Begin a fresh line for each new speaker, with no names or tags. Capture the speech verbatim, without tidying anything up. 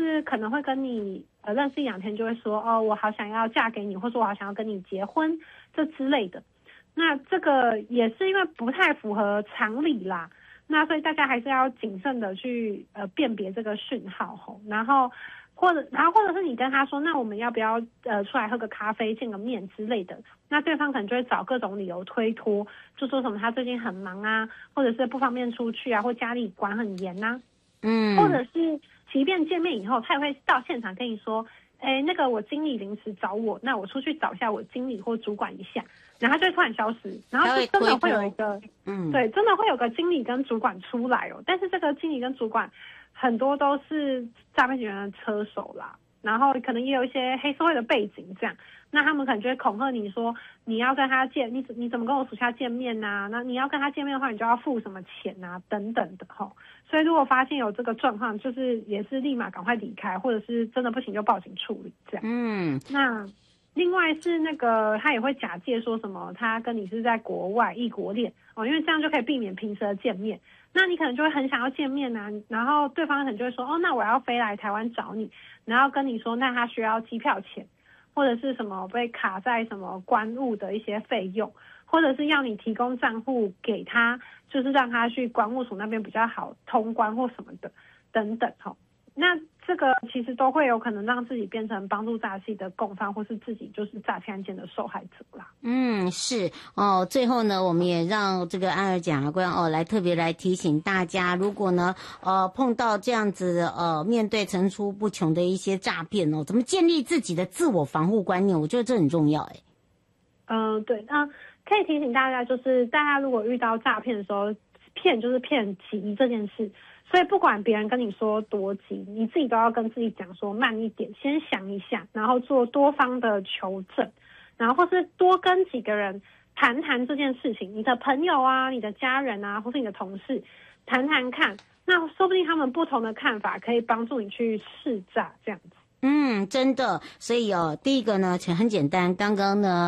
是可能会跟你呃认识一两天就会说，哦，我好想要嫁给你，或者我好想要跟你结婚，这之类的。那这个也是因为不太符合常理啦，那所以大家还是要谨慎的去呃辨别这个讯号吼，然后或者然后或者是你跟他说，那我们要不要呃出来喝个咖啡见个面之类的，那对方可能就会找各种理由推脱，就说什么他最近很忙啊，或者是不方便出去啊，或家里管很严啊，
嗯，
或者是即便见面以后，他也会到现场跟你说，哎，那个我经理临时找我，那我出去找一下我经理或主管一下，然后他就会突然消失，然后就真的会有一个，
嗯，
对，真的会有个经理跟主管出来哦，但是这个经理跟主管很多都是诈骗集团的车手啦，然后可能也有一些黑社会的背景这样，那他们可能就会恐吓你说，你要跟他见，你你怎么跟我属下见面啊？那你要跟他见面的话，你就要付什么钱啊？等等的齁。所以如果发现有这个状况，就是也是立马赶快离开，或者是真的不行就报警处理这样。
嗯，
那另外是那个他也会假借说什么他跟你是在国外异国恋哦，因为这样就可以避免平时的见面。那你可能就会很想要见面啊，然后对方可能就会说，哦，那我要飞来台湾找你，然后跟你说那他需要机票钱，或者是什么被卡在什么关务的一些费用，或者是要你提供账户给他，就是让他去关务署那边比较好通关或什么的等等齁。那这个其实都会有可能让自己变成帮助诈欺的共犯，或是自己就是诈骗案件的受害者啦。
嗯，是哦。最后呢，我们也让这个安儿检察官哦来特别来提醒大家，如果呢呃碰到这样子呃面对层出不穷的一些诈骗哦，怎么建立自己的自我防护观念？我觉得这很重要哎。
嗯、呃，对，那可以提醒大家，就是大家如果遇到诈骗的时候，骗就是骗急这件事。所以不管别人跟你说多急，你自己都要跟自己讲说慢一点，先想一下，然后做多方的求证，然后或是多跟几个人谈谈这件事情，你的朋友啊，你的家人啊，或是你的同事谈谈看，那说不定他们不同的看法可以帮助你去试诈这样子。
嗯，真的。所以哦，第一个呢，很简单，刚刚呢